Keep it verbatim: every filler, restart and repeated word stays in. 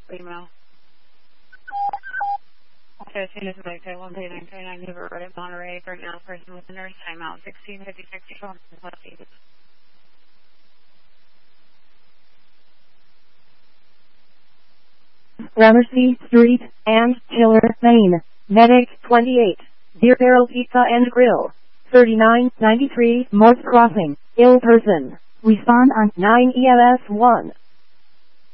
Email. Associate is Mike one three nine three nine Hoover Road, Monterey. For now, person with a nurse timeout sixteen fifty-six. Gramercy Street and Chiller Lane. Medic twenty-eight. Beer Barrel Pizza and Grill. thirty-nine ninety-three Morse Crossing. Ill person. Respond on nine E M S one.